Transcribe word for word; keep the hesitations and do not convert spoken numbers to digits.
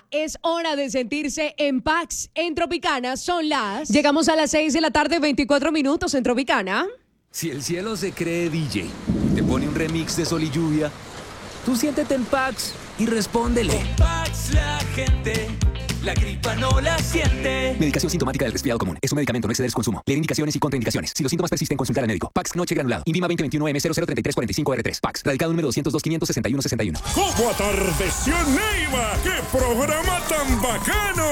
es hora de sentirse en Pax. En Tropicana son las... Llegamos a las seis de la tarde, veinticuatro minutos en Tropicana. Si el cielo se cree D J, te pone un remix de sol y lluvia, tú siéntete en Pax y respóndele. Con Pax la gente, la gripa no la siente. Medicación sintomática del resfriado común. Es un medicamento, no exceder su consumo. Leer indicaciones y contraindicaciones. Si los síntomas persisten, consultar al médico. Pax Noche Granulado. INVIMA veinte veintiuno M cero cero treinta y tres cuarenta y cinco R tres. Pax. Radicado número doscientos dos quinientos sesenta y uno sesenta y uno. ¿Cómo atardeció Neiva? ¡Qué programa tan bacano!